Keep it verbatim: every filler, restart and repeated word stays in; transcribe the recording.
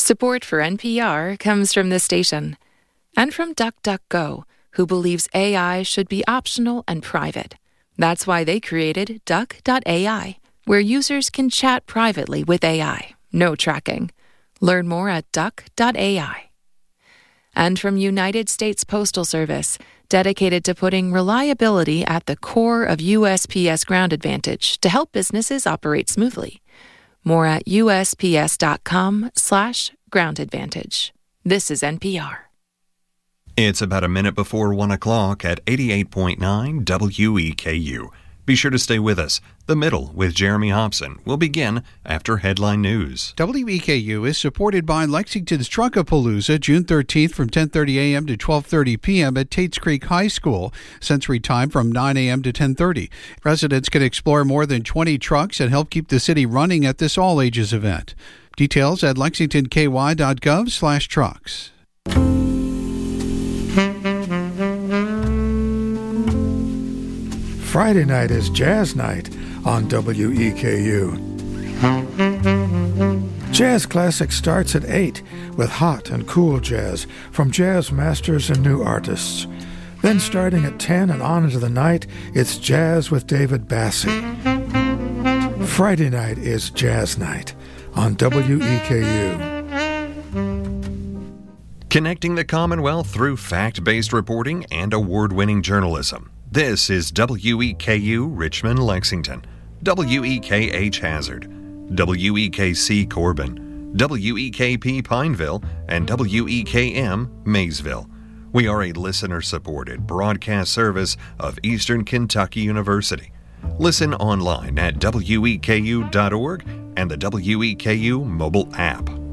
Support for N P R comes from this station and from DuckDuckGo, who believes A I should be optional and private. That's why they created Duck dot A I, where users can chat privately with A I. No tracking. Learn more at Duck dot A I. And from United States Postal Service, dedicated to putting reliability at the core of U S P S Ground Advantage to help businesses operate smoothly. More at U S P S dot com slash ground advantage. This is N P R. It's about a minute before one o'clock at eighty-eight point nine W E K U. Be sure to stay with us. The Middle with Jeremy Hobson will begin after headline news. W E K U is supported by Lexington's Truckapalooza, June thirteenth from ten thirty a.m. to twelve thirty p.m. at Tates Creek High School. Sensory time from nine a.m. to ten thirty. Residents can explore more than twenty trucks and help keep the city running at this all-ages event. Details at lexington k y dot gov slash trucks. Friday night is Jazz Night on W E K U. Jazz Classic starts at eight with hot and cool jazz from jazz masters and new artists. Then starting at ten and on into the night, it's Jazz with David Bassie. Friday night is Jazz Night on W E K U. Connecting the Commonwealth through fact-based reporting and award-winning journalism. This is W E K U Richmond, Lexington, W E K H Hazard, W E K C Corbin, W E K P Pineville, and W E K M Maysville. We are a listener-supported broadcast service of Eastern Kentucky University. Listen online at W E K U dot org and the W E K U mobile app.